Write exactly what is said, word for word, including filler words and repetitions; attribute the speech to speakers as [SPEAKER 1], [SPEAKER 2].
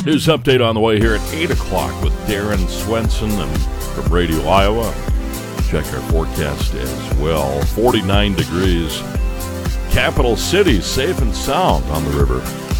[SPEAKER 1] News update on the way here at eight o'clock with Darren Swenson and from Radio Iowa. Check our forecast as well. forty-nine degrees. Capital City safe and sound on the river.